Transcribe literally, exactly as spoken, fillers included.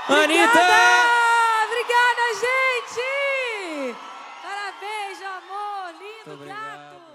Anitta! Obrigada, gente! Parabéns, meu amor, lindo, gato!